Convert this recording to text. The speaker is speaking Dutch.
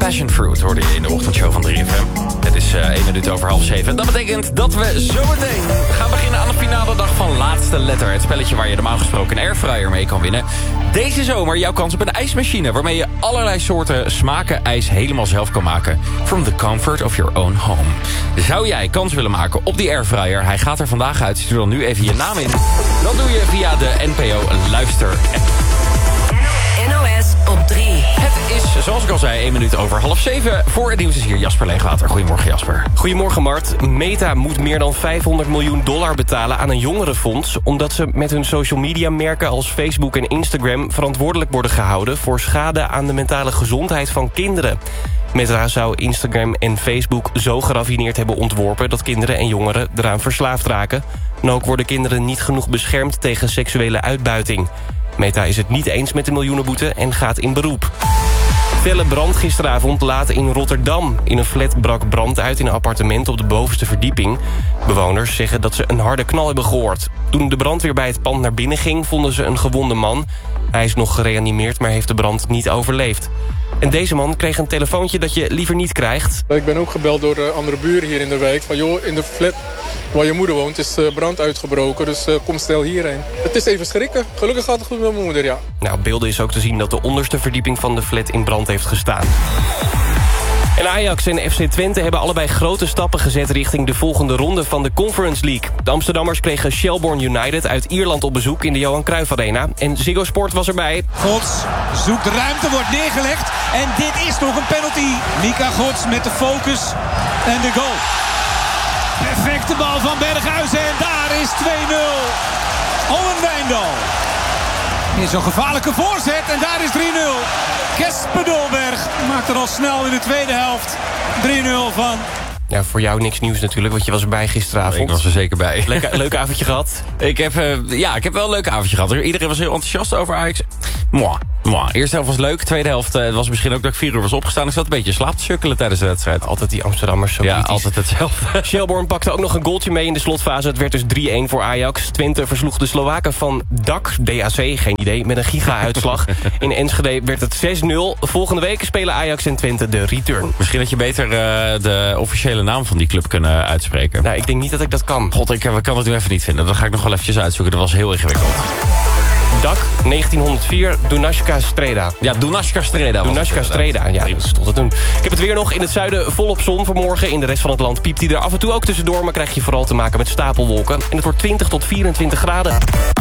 Passion Fruit hoorde je in de ochtendshow van 3FM. Het is 1 minuut over 6:30. Dat betekent dat we zometeen gaan beginnen aan de finale dag van Laatste Letter. Het spelletje waar je normaal gesproken een airfryer mee kan winnen. Deze zomer jouw kans op een ijsmachine, waarmee je allerlei soorten smaken ijs helemaal zelf kan maken. From the comfort of your own home. Zou jij kans willen maken op die airfryer? Hij gaat er vandaag uit. Stuur dan nu even je naam in. Dat doe je via de NPO Luister app. NOS op 3. Het is, zoals ik al zei, 1 minuut over 6:30. Voor het nieuws is hier Jasper Leegwater. Goedemorgen, Jasper. Goedemorgen, Mart. Meta moet meer dan $500 miljoen betalen aan een jongerenfonds, omdat ze met hun social media merken als Facebook en Instagram verantwoordelijk worden gehouden voor schade aan de mentale gezondheid van kinderen. Meta zou Instagram en Facebook zo geraffineerd hebben ontworpen dat kinderen en jongeren eraan verslaafd raken. En ook worden kinderen niet genoeg beschermd tegen seksuele uitbuiting. Meta is het niet eens met de miljoenenboete en gaat in beroep. Felle brand gisteravond laat in Rotterdam. In een flat brak brand uit in een appartement op de bovenste verdieping. Bewoners zeggen dat ze een harde knal hebben gehoord. Toen de brandweer bij het pand naar binnen ging, vonden ze een gewonde man. Hij is nog gereanimeerd, maar heeft de brand niet overleefd. En deze man kreeg een telefoontje dat je liever niet krijgt. Ik ben ook gebeld door andere buren hier in de wijk. Van joh, in de flat waar je moeder woont is brand uitgebroken. Dus kom snel hierheen. Het is even schrikken. Gelukkig gaat het goed met mijn moeder, ja. Nou, op beelden is ook te zien dat de onderste verdieping van de flat in brand heeft gestaan. En Ajax en FC Twente hebben allebei grote stappen gezet richting de volgende ronde van de Conference League. De Amsterdammers kregen Shelbourne United uit Ierland op bezoek in de Johan Cruijff Arena. En Ziggo Sport was erbij. Gods zoekt de ruimte, wordt neergelegd. En dit is nog een penalty. Mika Gods met de focus en de goal. Perfecte bal van Berghuizen en daar is 2-0. Owen Wijndal. Is een gevaarlijke voorzet en daar is 3-0. Kesper Dolberg maakt er al snel in de tweede helft 3-0 van. Ja, voor jou niks nieuws natuurlijk, want je was erbij gisteravond. Ik was er zeker bij. Leuk avondje gehad. Ik heb wel een leuk avondje gehad. Iedereen was heel enthousiast over Ajax. Moi. Eerste helft was leuk. Tweede helft was misschien ook dat ik 4 uur was opgestaan. Ik zat een beetje slaap te sukkelen tijdens de wedstrijd. Altijd die Amsterdammers zo kritisch. Ja, altijd hetzelfde. Shelbourne pakte ook nog een goaltje mee in de slotfase. Het werd dus 3-1 voor Ajax. Twente versloeg de Slowaken van DAC, geen idee, met een giga-uitslag. In Enschede werd het 6-0. Volgende week spelen Ajax en Twente de return. Misschien had je beter de officiële naam van die club kunnen uitspreken. Nou, ik denk niet dat ik dat kan. God, ik kan het nu even niet vinden. Dat ga ik nog wel eventjes uitzoeken. Dat was heel ingewikkeld. DAC, 1904, Dunajska Streda. Ja, Dunajska Streda. Dunajska Streda, ja, dat is tot het doen. Ik heb het weer nog in het zuiden volop zon vanmorgen. In de rest van het land piept hij er af en toe ook tussendoor, maar krijg je vooral te maken met stapelwolken. En het wordt 20 tot 24 graden.